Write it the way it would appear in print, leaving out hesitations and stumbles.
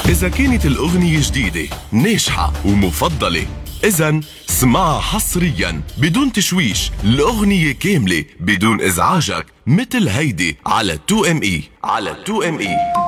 إذا كانت الأغنية جديدة ناجحة ومفضلة، إذن اسمعها حصريا بدون تشويش، الأغنية كاملة بدون إزعاجك، مثل هيدي على 2ME.